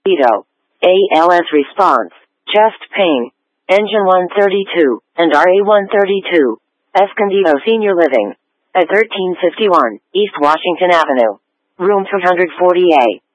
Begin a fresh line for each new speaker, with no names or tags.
Ito. ALS response. Chest pain. Engine 132 and RA 132. Escondido Senior Living. At 1351 East Washington Avenue. Room 240A.